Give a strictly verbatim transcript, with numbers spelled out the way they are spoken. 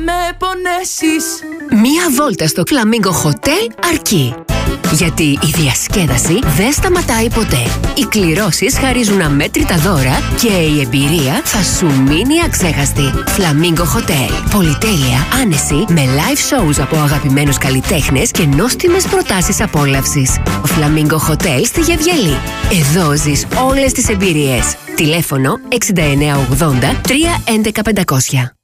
με πονέσεις. Μία βόλτα στο Flamingo Hotel αρκεί. Γιατί η διασκέδαση δεν σταματάει ποτέ. Οι κληρώσεις χαρίζουν αμέτρητα δώρα και η εμπειρία θα σου μείνει αξέχαστη. Flamingo Hotel. Πολυτέλεια, άνεση, με live shows από αγαπημένους καλλιτέχνες και νόστιμες προτάσεις απόλαυσης. Flamingo Hotel στη Γεβγελή. Εδώ ζεις όλες τις εμπειρίες. Τηλέφωνο έξι εννιά οκτώ μηδέν τρία ένα ένα πεντακόσια.